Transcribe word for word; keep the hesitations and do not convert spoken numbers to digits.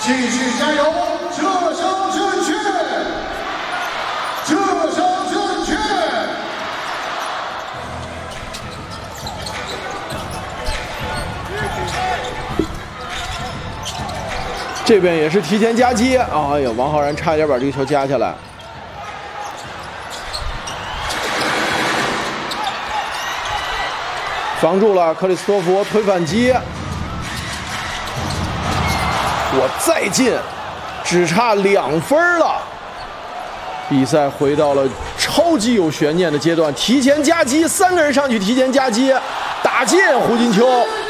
继续加油，这声正确，这声正确。 这边也是提前夹击，哎呀，王浩然差一点把这个球夹下来。防住了克里斯托弗推反击，我再进，只差两分了。比赛回到了超级有悬念的阶段，提前夹击，三个人上去提前夹击，打进胡金秋。